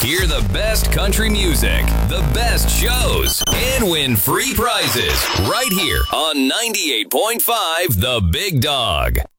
Hear the best country music, the best shows, and win free prizes right here on 98.5 The Big Dog.